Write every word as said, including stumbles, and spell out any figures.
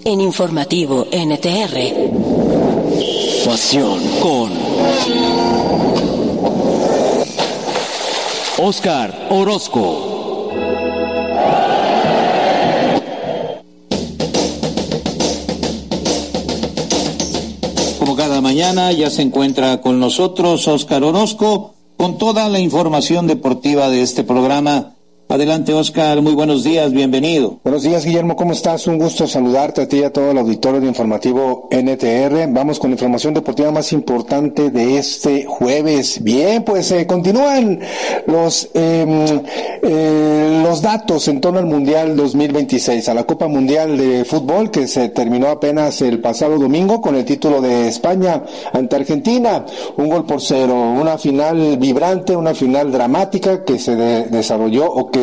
en Informativo N T R. Pasión con Óscar Orozco. Como cada mañana ya se encuentra con nosotros Óscar Orozco con toda la información deportiva de este programa. Adelante, Óscar, muy buenos días, bienvenido. Buenos días, Guillermo, ¿cómo estás? Un gusto saludarte a ti y a todo el auditorio de Informativo N T R. Vamos con la información deportiva más importante de este jueves. Bien, pues eh, continúan los eh, eh, los datos en torno al Mundial dos mil veintiséis, a la Copa Mundial de Fútbol, que se terminó apenas el pasado domingo con el título de España ante Argentina. Un gol por cero, una final vibrante, una final dramática que se de- desarrolló o